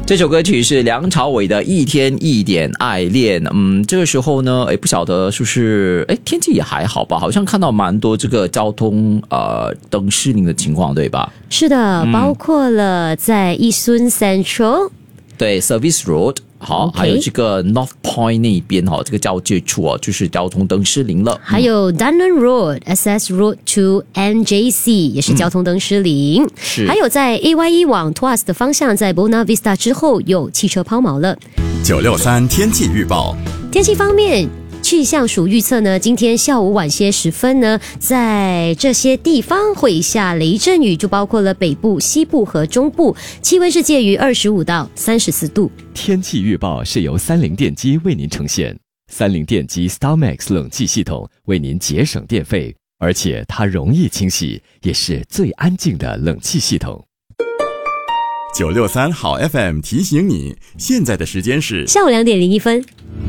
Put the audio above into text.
这首歌曲是梁朝伟的《一天一点爱恋》。这个时候呢，不晓得是不是天气也还好吧？好像看到蛮多这个交通灯失灵的情况，对吧？ 是的，包括了在一孙 Central， 对 Service Road。好， Okay. 还有这个 North Point 那边这个交界处就是交通灯失灵了。 还有 Dunman Road、SS Road to NJC 也是交通灯失灵。 是。 还有在 AYE 往 Tuas 的方向，在 Buona Vista 之后有汽车抛锚了。 963天气预报。 天气方面，气象署预测呢，今天下午晚些时分呢，在这些地方会下雷阵雨，就包括了北部、西部和中部，气温是介于25到34度。 天气预报是由三菱电机为您呈现，三菱电机 StarMax 冷气系统为您节省电费，而且它容易清洗，也是最安静的冷气系统。 963好 FM 提醒你，现在的时间是下午2点01分。